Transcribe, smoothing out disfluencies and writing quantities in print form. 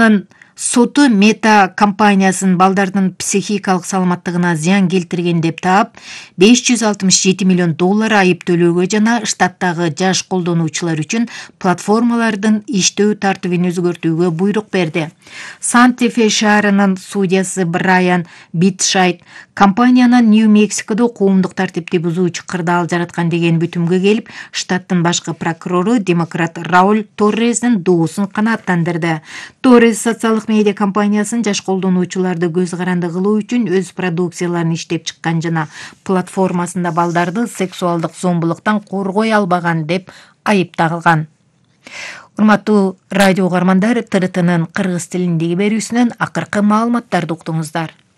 Американын соту Мета компаниясын балдардын психикалык саламаттыгына зыян келтирген деп таап, $567 миллион айып төлөөгө жана штаттагы жаш колдонуучулар үчүн платформалардын иштөө тартибин өзгөртүүгө буйрук берди. Санта-Фе шаарынын судьясы Брайан Битшайт компаниянын Нью-Мексикодо коомдук тартипти бузуучу кырдаал жараткан деген бүтүмгө келип, штаттын башкы прокурору демократ Рауль Торрездин доосун канааттандырды. Торрес социалдык медиа компаниясын жаш колдонуучуларды көз каранды кылуу үчүн өз продукцияларын иштеп чыккан жана платформасында балдарды сексуалдык зомбулуктан коргой албаган деп айыпталган. Урматтуу радио угармандар, ТРТнын кыргыз тилиндеги берүүсүнөн акыркы маалыматтарды уктуңуздар.